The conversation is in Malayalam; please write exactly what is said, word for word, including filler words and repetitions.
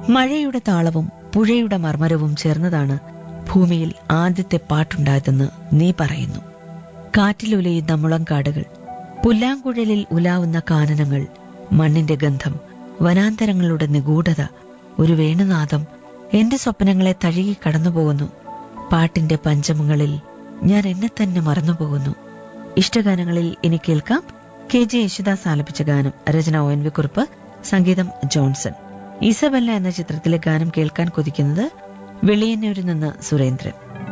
മഴയുടെ താളവും പുഴയുടെ മർമ്മരവും ചേർന്നതാണ് ഭൂമിയിൽ ആദ്യത്തെ പാട്ടുണ്ടായതെന്ന് നീ പറയുന്നു. കാറ്റിലുലയുന്ന മുളങ്കാടുകൾ, പുല്ലാങ്കുഴലിൽ ഉലാവുന്ന കാനനങ്ങൾ, മണ്ണിന്റെ ഗന്ധം, വനാന്തരങ്ങളുടെ നിഗൂഢത, ഒരു വേണുനാദം എന്റെ സ്വപ്നങ്ങളെ തഴുകി കടന്നുപോകുന്നു. പാട്ടിന്റെ പഞ്ചമങ്ങളിൽ ഞാൻ എന്നെ തന്നെ മറന്നുപോകുന്നു. ഇഷ്ടഗാനങ്ങളിൽ ഇനി കേൾക്കാം കെ ജെ യേശുദാസ് ആലപിച്ച ഗാനം. രചന ഒ എൻ വി കുറുപ്പ്, സംഗീതം ജോൺസൺ. ഇസബെല്ല എന്ന ചിത്രത്തിലെ ഗാനം കേൾക്കാൻ കൊതിക്കുന്നത് വെളിയന്നൂരിൽ നിന്ന് സുരേന്ദ്രൻ.